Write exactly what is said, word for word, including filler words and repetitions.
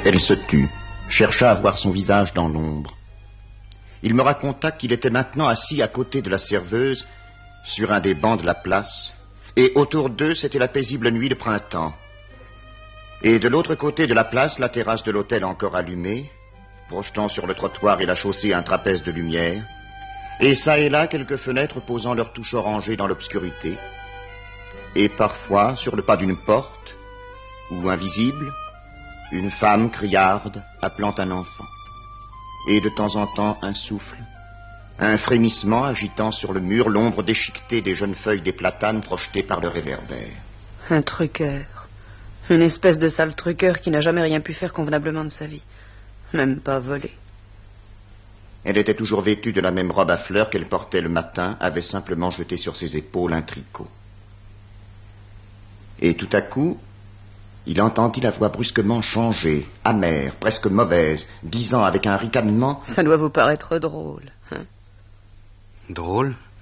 Elle se tut, chercha à voir son visage dans l'ombre. Il me raconta qu'il était maintenant assis à côté de la serveuse, sur un des bancs de la place, et autour d'eux, c'était la paisible nuit de printemps. Et de l'autre côté de la place, la terrasse de l'hôtel encore allumée, projetant sur le trottoir et la chaussée un trapèze de lumière, et çà et là quelques fenêtres posant leurs touches orangées dans l'obscurité, et parfois, sur le pas d'une porte, ou invisible, une femme criarde appelant un enfant, et de temps en temps un souffle, un frémissement agitant sur le mur l'ombre déchiquetée des jeunes feuilles des platanes projetées par le réverbère. Un truqueur. Une espèce de sale truqueur qui n'a jamais rien pu faire convenablement de sa vie. Même pas voler. Elle était toujours vêtue de la même robe à fleurs qu'elle portait le matin, avait simplement jeté sur ses épaules un tricot. Et tout à coup, il entendit la voix brusquement changer, amère, presque mauvaise, disant avec un ricanement... Ça doit vous paraître drôle, hein? Drôle?